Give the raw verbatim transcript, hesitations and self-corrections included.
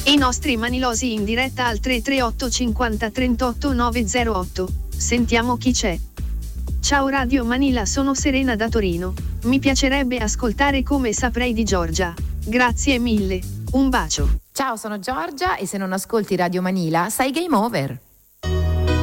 E i nostri manilosi in diretta al tre tre otto cinquanta trentotto novecentotto. Sentiamo chi c'è. Ciao Radio Manila, sono Serena da Torino. Mi piacerebbe ascoltare Come saprei di Giorgia. Grazie mille. Un bacio. Ciao, sono Giorgia e se non ascolti Radio Manila, sai game over.